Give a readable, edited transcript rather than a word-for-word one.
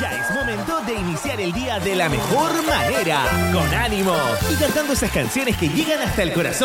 Ya es momento de iniciar el día de la mejor manera, con ánimo y cantando esas canciones que llegan hasta el corazón.